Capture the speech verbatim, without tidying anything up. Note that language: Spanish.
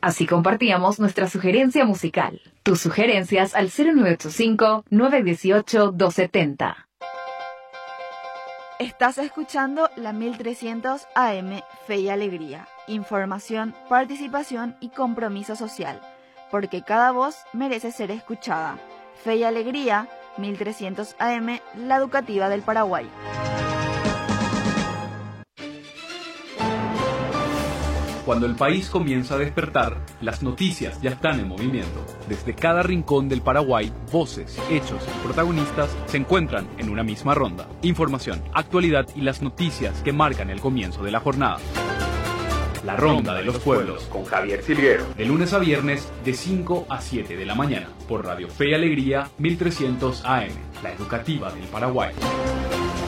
Así compartíamos nuestra sugerencia musical. Tus sugerencias al cero nueve ocho cinco, nueve uno ocho, dos siete cero. Estás escuchando la mil trescientos A M Fe y Alegría. Información, participación y compromiso social. Porque cada voz merece ser escuchada. Fe y Alegría, mil trescientos A M, la educativa del Paraguay. Cuando el país comienza a despertar, las noticias ya están en movimiento. Desde cada rincón del Paraguay, voces, hechos y protagonistas se encuentran en una misma ronda. Información, actualidad y las noticias que marcan el comienzo de la jornada. La Ronda de los Pueblos, con Javier Silguero. De lunes a viernes, de cinco a siete de la mañana, por Radio Fe y Alegría, mil trescientos A M, la educativa del Paraguay.